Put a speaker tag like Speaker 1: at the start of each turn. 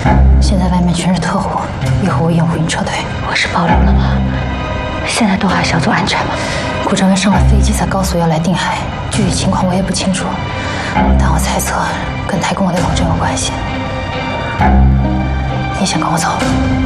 Speaker 1: 现在外面全是特务，一会儿我掩护你撤退。
Speaker 2: 我是暴露了吗？现在东海小组安全吗？
Speaker 1: 顾长文上了飞机，才告诉我要来定海，具体情况我也不清楚，但我猜测跟台跟我的老郑有关系。你想跟我走？